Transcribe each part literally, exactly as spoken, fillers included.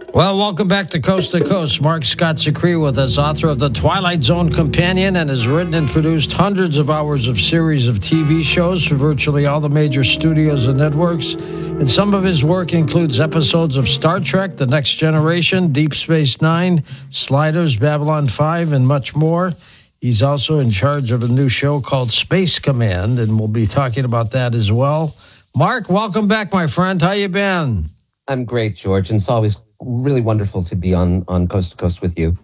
Well, welcome back to Coast to Coast. Mark Scott Zicree with us, author of The Twilight Zone Companion, and has written and produced hundreds of hours of series of T V shows for virtually all the major studios and networks. And some of his work includes episodes of Star Trek, The Next Generation, Deep Space Nine, Sliders, Babylon five, and much more. He's also in charge of a new show called Space Command, and we'll be talking about that as well. Mark, welcome back, my friend. How you been? I'm great, George, and it's always really wonderful to be on, on Coast to Coast with you.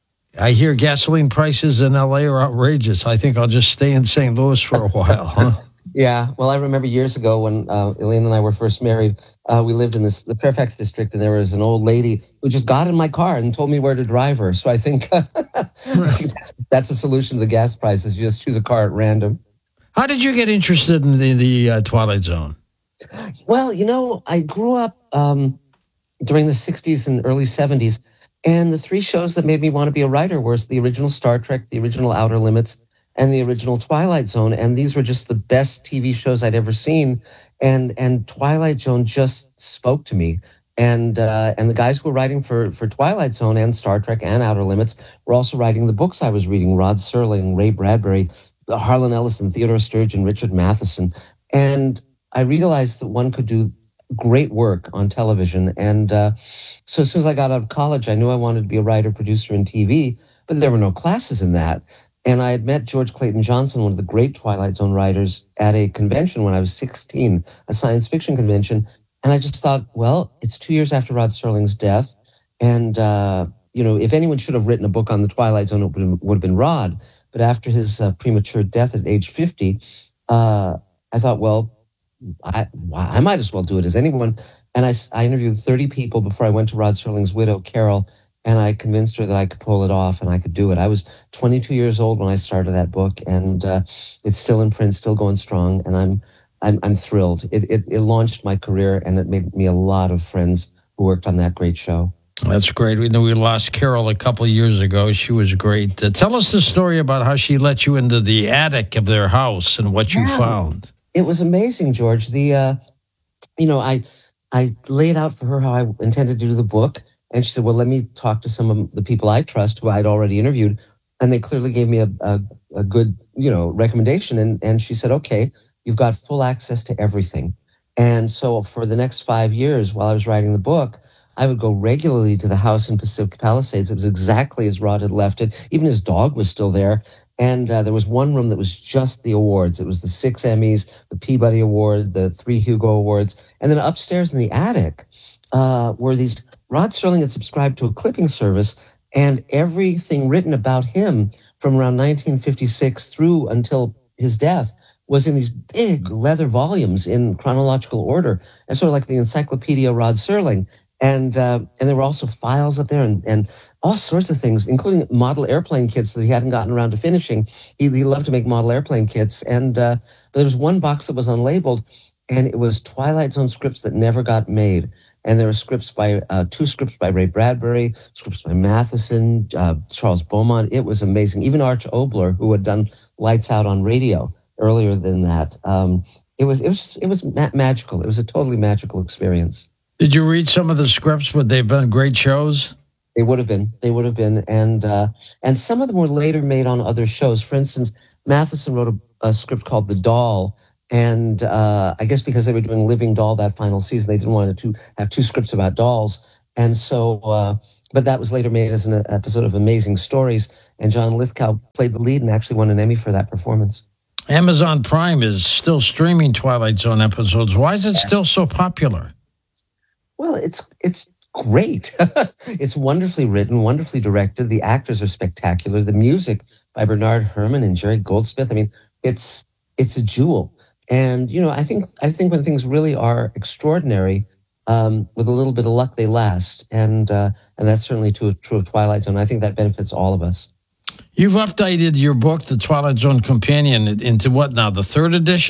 I hear gasoline prices in L A are outrageous. I think I'll just stay in Saint Louis for a while, huh? Yeah, well, I remember years ago when uh, Elaine and I were first married, uh, we lived in this, the Fairfax district, and there was an old lady who just got in my car and told me where to drive her. So I think, I think that's, that's a solution to the gas prices. You just choose a car at random. How did you get interested in the, the uh, Twilight Zone? Well, you know, I grew up um, during the sixties and early seventies, and the three shows that made me want to be a writer were the original Star Trek, the original Outer Limits, and the original Twilight Zone. And these were just the best T V shows I'd ever seen. And and Twilight Zone just spoke to me. And uh, and the guys who were writing for, for Twilight Zone and Star Trek and Outer Limits were also writing the books I was reading: Rod Serling, Ray Bradbury, Harlan Ellison, Theodore Sturgeon, Richard Matheson. And I realized that one could do great work on television. And uh, so as soon as I got out of college, I knew I wanted to be a writer, producer in T V, but there were no classes in that. And I had met George Clayton Johnson, one of the great Twilight Zone writers, at a convention when I was sixteen, a science fiction convention. And I just thought, well, it's two years after Rod Serling's death. And, uh, you know, if anyone should have written a book on the Twilight Zone, it would, would have been Rod. But after his uh, premature death at age fifty, uh, I thought, well, I, I might as well do it as anyone. And I, I interviewed thirty people before I went to Rod Serling's widow, Carol, and I convinced her that I could pull it off and I could do it. I was twenty-two years old when I started that book, and uh, it's still in print, still going strong, and I'm I'm, I'm thrilled. It, it it launched my career, and it made me a lot of friends who worked on that great show. That's great. We know we lost Carol a couple of years ago. She was great. Uh, tell us the story about how she let you into the attic of their house and what you yeah. found. It was amazing, George. The uh, you know, I I laid out for her how I intended to do the book. And she said, well, let me talk to some of the people I trust who I'd already interviewed. And they clearly gave me a, a, a good, you know, recommendation. And, and she said, okay, you've got full access to everything. And so for the next five years while I was writing the book, I would go regularly to the house in Pacific Palisades. It was exactly as Rod had left it. Even his dog was still there. And uh, there was one room that was just the awards. It was the six Emmys, the Peabody Award, the three Hugo Awards. And then upstairs in the attic uh, were these... Rod Serling had subscribed to a clipping service, and everything written about him from around nineteen fifty-six through until his death was in these big leather volumes in chronological order, and sort of like the Encyclopedia Rod Serling. And uh, and there were also files up there and, and all sorts of things, including model airplane kits that he hadn't gotten around to finishing. He, he loved to make model airplane kits. And uh, but there was one box that was unlabeled, and it was Twilight Zone scripts that never got made. And there were scripts by, uh, two scripts by Ray Bradbury, scripts by Matheson, uh, Charles Beaumont. It was amazing. Even Arch Obler, who had done Lights Out on radio earlier than that. Um, it was, it was, just, it was ma- magical. It was a totally magical experience. Did you read some of the scripts? Would they've been great shows? They would have been. They would have been. And, uh, and some of them were later made on other shows. For instance, Matheson wrote a, a script called The Doll. And uh, I guess because they were doing Living Doll that final season, they didn't want to have two scripts about dolls. And so, uh, but that was later made as an episode of Amazing Stories. And John Lithgow played the lead and actually won an Emmy for that performance. Amazon Prime is still streaming Twilight Zone episodes. Why is it still so popular? Well, it's it's great. It's wonderfully written, wonderfully directed. The actors are spectacular. The music by Bernard Herrmann and Jerry Goldsmith. I mean, it's it's a jewel. And, you know, I think I think when things really are extraordinary, um, with a little bit of luck, they last. And uh, and that's certainly true, true of Twilight Zone. I think that benefits all of us. You've updated your book, The Twilight Zone Companion, into what now, the third edition?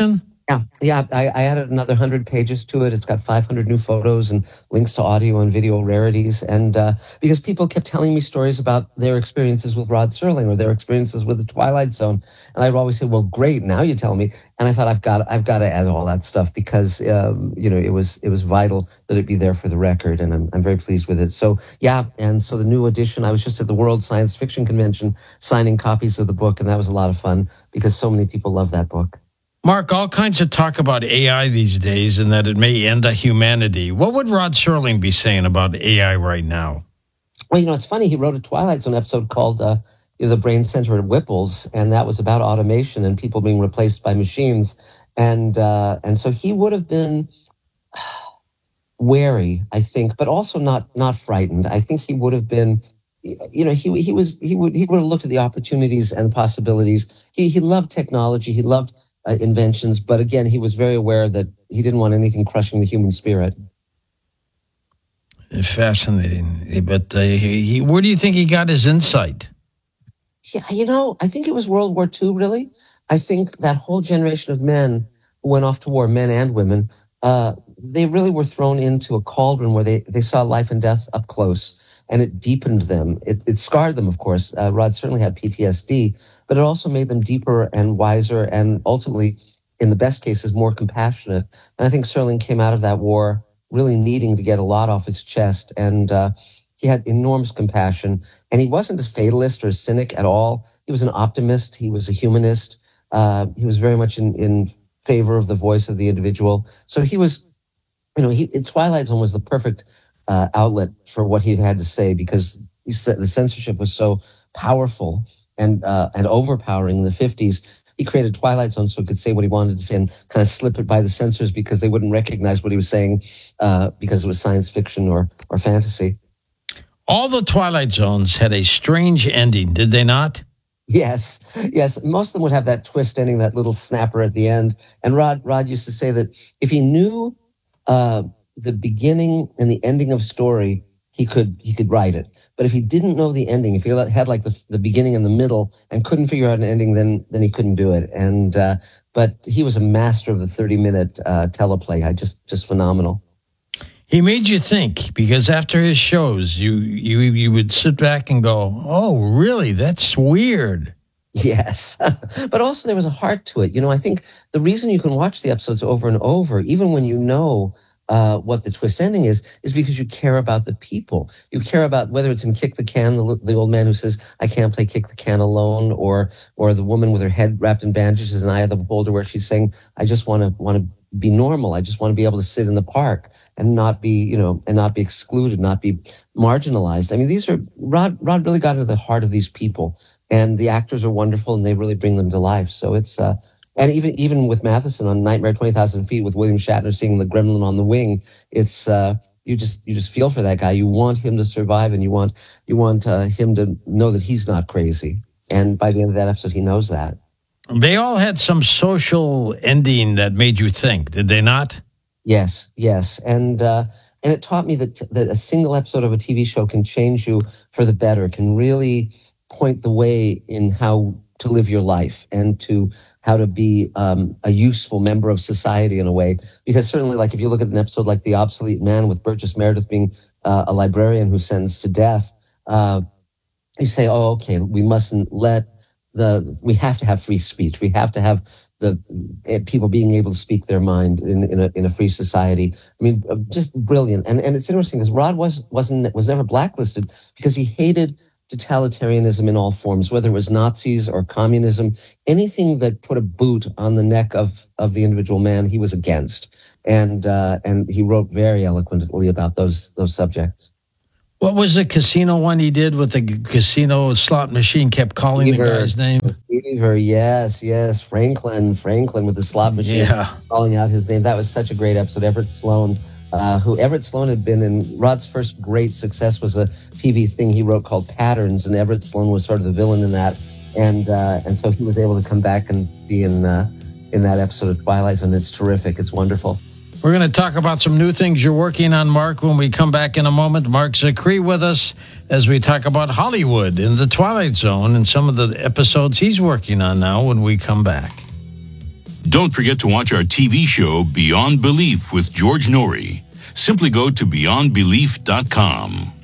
Yeah, yeah. I, I added another hundred pages to it. It's got five hundred new photos and links to audio and video rarities. And uh, because people kept telling me stories about their experiences with Rod Serling or their experiences with the Twilight Zone, and I'd always say, "Well, great, now you tell me." And I thought, I've got, I've got to add all that stuff because um, you know it was, it was vital that it be there for the record, and I'm, I'm very pleased with it. So yeah, and so the new edition. I was just at the World Science Fiction Convention signing copies of the book, and that was a lot of fun because so many people love that book. Mark, all kinds of talk about A I these days and that it may end humanity. What would Rod Serling be saying about A I right now? Well, you know, it's funny. He wrote a Twilight Zone episode called uh, you know, The Brain Center at Whipple's, and that was about automation and people being replaced by machines. And uh, and so he would have been wary, I think, but also not not frightened. I think he would have been, you know, he he was he would he would have looked at the opportunities and the possibilities. He he loved technology. He loved Uh, inventions, but again, he was very aware that he didn't want anything crushing the human spirit. Fascinating. But uh, he, he, where do you think he got his insight? Yeah, you know, I think it was World War Two, really. I think that whole generation of men who went off to war, men and women, uh, they really were thrown into a cauldron where they, they saw life and death up close, and it deepened them. It, it scarred them, of course. Uh, Rod certainly had P T S D, but it also made them deeper and wiser and ultimately, in the best cases, more compassionate. And I think Serling came out of that war really needing to get a lot off his chest. And uh, he had enormous compassion. And he wasn't a fatalist or a cynic at all. He was an optimist. He was a humanist. Uh, he was very much in, in favor of the voice of the individual. So he was, you know, he, Twilight Zone was the perfect uh, outlet for what he had to say because he said the censorship was so powerful and uh, and overpowering in the fifties. He created Twilight Zone so he could say what he wanted to say and kind of slip it by the censors because they wouldn't recognize what he was saying uh, because it was science fiction or, or fantasy. All the Twilight Zones had a strange ending, did they not? Yes, yes. Most of them would have that twist ending, that little snapper at the end. And Rod, Rod used to say that if he knew uh, the beginning and the ending of a story, he could he could write it. But if he didn't know the ending, if he had like the the beginning and the middle and couldn't figure out an ending, then then he couldn't do it. And uh, but he was a master of the thirty minute uh, teleplay. I just just phenomenal. He made you think because after his shows, you you you would sit back and go, "Oh, really? That's weird." Yes, but also there was a heart to it. You know, I think the reason you can watch the episodes over and over, even when you know Uh, what the twist ending is, is because you care about the people. You care about whether it's in Kick the Can, the, the old man who says, "I can't play Kick the Can alone," or or the woman with her head wrapped in bandages in Eye of the Beholder, where she's saying, "I just want to want to be normal. I just want to be able to sit in the park and not be, you know, and not be excluded, not be marginalized." I mean, these are Rod. Rod really got into the heart of these people, and the actors are wonderful, and they really bring them to life. So it's uh. And even even with Matheson on Nightmare twenty thousand Feet with William Shatner singing the Gremlin on the Wing, it's uh, you just you just feel for that guy. You want him to survive, and you want you want uh, him to know that he's not crazy. And by the end of that episode, he knows that. They all had some social ending that made you think, did they not? Yes, yes, and uh, and it taught me that that a single episode of a T V show can change you for the better, can really point the way in how to live your life and to how to be um, a useful member of society in a way. Because certainly, like if you look at an episode like The Obsolete Man with Burgess Meredith being uh, a librarian who's sentenced to death, uh, you say, oh, okay, we mustn't let the, we have to have free speech. We have to have the uh, people being able to speak their mind in, in, a, in a free society. I mean, just brilliant. And and it's interesting because Rod was, wasn't, was never blacklisted because he hated totalitarianism in all forms, whether it was Nazis or communism, anything that put a boot on the neck of, of the individual man, he was against. And uh, and he wrote very eloquently about those those subjects. What was the casino one he did with the casino slot machine kept calling Fever. the guy's name? Fever, yes, yes. Franklin, Franklin with the slot machine yeah. calling out his name. That was such a great episode. Everett Sloan. Uh, who Everett Sloan had been in. Rod's first great success was a T V thing he wrote called Patterns, and Everett Sloan was sort of the villain in that, and uh, and so he was able to come back and be in uh, in that episode of Twilight Zone. It's terrific. It's wonderful. We're going to talk about some new things you're working on, Mark, when we come back in a moment. Mark Zicree with us as we talk about Hollywood and the Twilight Zone and some of the episodes he's working on now when we come back. Don't forget to watch our T V show Beyond Belief with George Norrie. Simply go to beyond belief dot com.